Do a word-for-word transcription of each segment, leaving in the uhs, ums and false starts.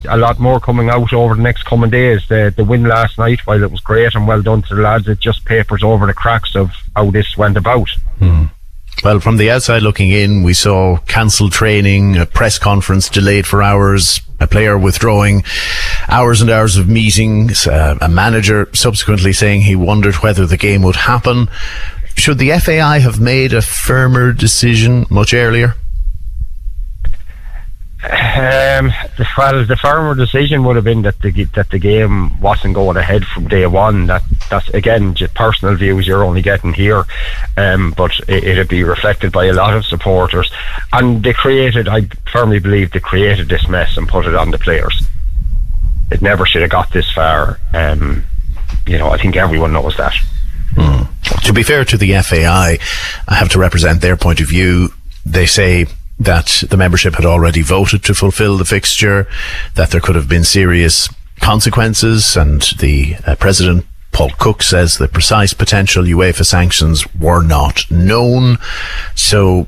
a lot more coming out over the next coming days. The the win last night, while it was great and well done to the lads, it just papers over the cracks of how this went about. Hmm. Well, from the outside looking in, we saw cancelled training, a press conference delayed for hours, a player withdrawing, hours and hours of meetings, uh, a manager subsequently saying he wondered whether the game would happen. Should the F A I have made a firmer decision much earlier? Um, the, well, the firmer decision would have been that the that the game wasn't going ahead from day one. That that's again just personal views you're only getting here, um, but it, it'd be reflected by a lot of supporters. And they created, I firmly believe, they created this mess and put it on the players. It never should have got this far. Um, you know, I think everyone knows that. Mm. To be fair to the F A I, I have to represent their point of view. They say that the membership had already voted to fulfil the fixture, that there could have been serious consequences, and the uh, president, Paul Cook, says the precise potential UEFA sanctions were not known. So,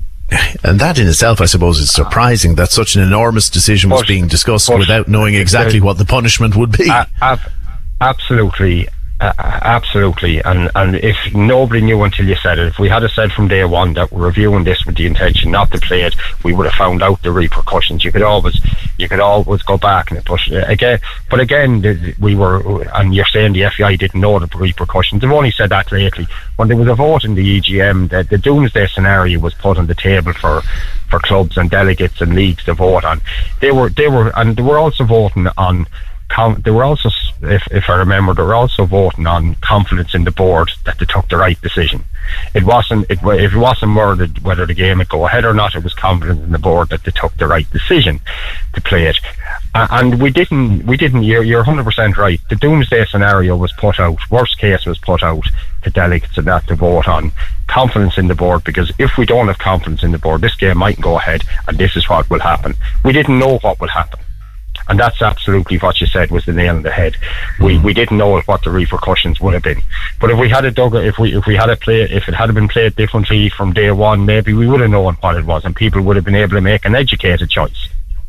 and that in itself, I suppose, is surprising that such an enormous decision was but, being discussed without knowing exactly what the punishment would be. Uh, ab- absolutely. Uh, absolutely, and and if nobody knew until you said it, if we had said from day one that we're reviewing this with the intention not to play it, we would have found out the repercussions. You could always, you could always go back and push it again. But again, we were, and you're saying the F A I didn't know the repercussions. They've only said that lately. When there was a vote in the E G M, the, the doomsday scenario was put on the table for for clubs and delegates and leagues to vote on. They were, they were, and they were also voting on. They were also, if, if I remember, they were also voting on confidence in the board that they took the right decision. It wasn't, it, it wasn't more that whether the game would go ahead or not. It was confidence in the board that they took the right decision to play it. Uh, and we didn't, we didn't. You're, you're one hundred percent right. The doomsday scenario was put out. Worst case was put out to delegates and that to vote on confidence in the board, because if we don't have confidence in the board, this game mightn't go ahead, and this is what will happen. We didn't know what would happen. And that's absolutely what you said was the nail on the head. We we didn't know what the repercussions would have been. But if we had a dug, if we if we had a play, if it had been played differently from day one, maybe we would have known what it was, and people would have been able to make an educated choice.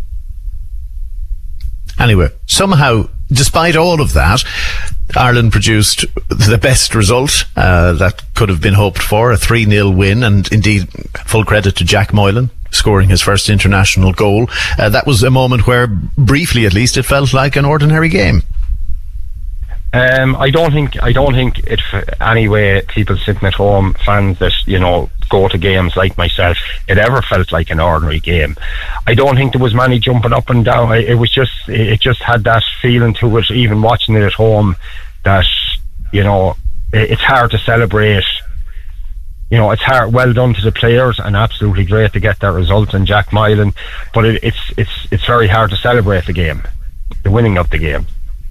Anyway, somehow, despite all of that, Ireland produced the best result uh, that could have been hoped for, a three nil win, and indeed full credit to Jack Moylan scoring his first international goal. Uh, that was a moment where, briefly at least, it felt like an ordinary game. Um, I don't think, I don't think it, anyway, people sitting at home, fans that, you know, go to games like myself, it ever felt like an ordinary game. I don't think there was many jumping up and down. It was just, it just had that feeling to it, even watching it at home, that, you know, it's hard to celebrate. You know, it's hard, well done to the players, and absolutely great to get that result in Jack Moylan, but it, it's, it's, it's very hard to celebrate the game, the winning of the game.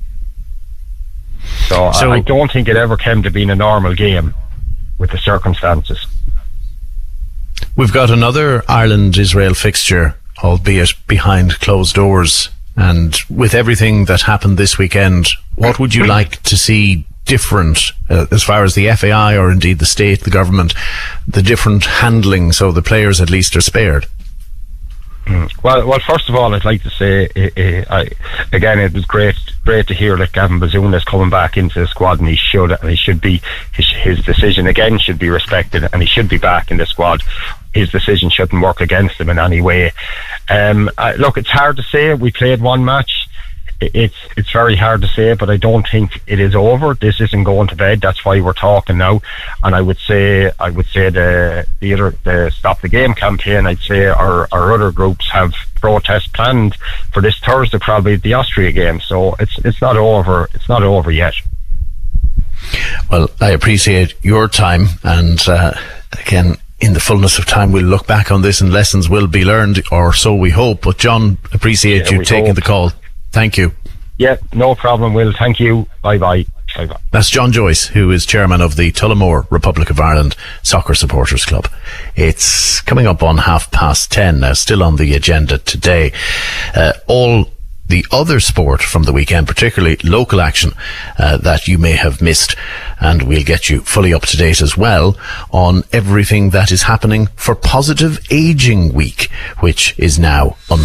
So, so I, I don't think it ever came to being a normal game with the circumstances. We've got another Ireland-Israel fixture, albeit behind closed doors. And with everything that happened this weekend, what would you like to see different uh, as far as the F A I or indeed the state, the government, the different handling, so the players at least are spared? Well, well. First of all, I'd like to say, uh, uh, I, again, it was great, great to hear that Gavin Bazuna is coming back into the squad, and he should, and he should be. His, his decision again should be respected, and he should be back in the squad. His decision shouldn't work against him in any way. Um, uh, look, it's hard to say. We played one match. It's it's very hard to say, but I don't think it is over. This isn't going to bed. That's why we're talking now. And I would say, I would say the the other the Stop the Game campaign, I'd say our our other groups have protests planned for this Thursday, probably at the Austria game. So it's it's not over. It's not over yet. Well, I appreciate your time, and uh, again, in the fullness of time, we'll look back on this and lessons will be learned, or so we hope. But John, appreciate yeah, you taking hope. the call. Thank you. Yeah, no problem, Will. Thank you. Bye-bye. Bye-bye. That's John Joyce, who is chairman of the Tullamore Republic of Ireland Soccer Supporters Club. It's coming up on half past ten now, still on the agenda today. Uh, all the other sport from the weekend, particularly local action uh, that you may have missed, and we'll get you fully up to date as well on everything that is happening for Positive Aging Week, which is now on